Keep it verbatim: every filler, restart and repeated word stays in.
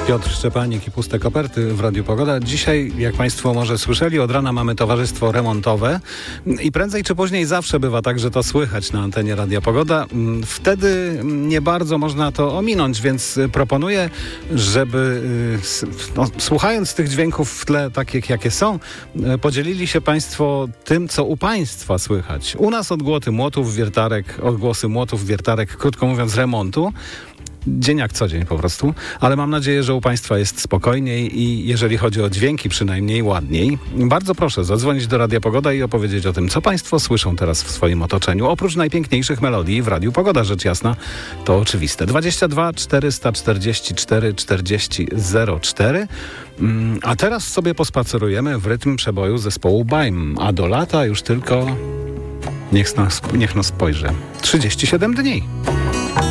Piotr Szczepanik i Puste Koperty w Radiu Pogoda. Dzisiaj, jak Państwo może słyszeli, od rana mamy towarzystwo remontowe i prędzej czy później zawsze bywa tak, że to słychać na antenie Radia Pogoda. Wtedy nie bardzo można to ominąć, więc proponuję, żeby no, słuchając tych dźwięków w tle, takich jakie są, podzielili się Państwo tym, co u Państwa słychać. U nas odgłosy młotów, wiertarek, odgłosy młotów, wiertarek, krótko mówiąc remontu. Dzień jak co dzień po prostu, ale mam nadzieję, że u Państwa jest spokojniej i jeżeli chodzi o dźwięki przynajmniej ładniej. Bardzo proszę zadzwonić do Radia Pogoda i opowiedzieć o tym, co Państwo słyszą teraz w swoim otoczeniu. Oprócz najpiękniejszych melodii w Radiu Pogoda, rzecz jasna, to oczywiste. dwadzieścia dwa czterysta czterdzieści cztery czterdzieści zero cztery. A teraz sobie pospacerujemy w rytm przeboju zespołu Baim, a do lata już tylko niech nas, niech nas spojrzy. trzydzieści siedem dni.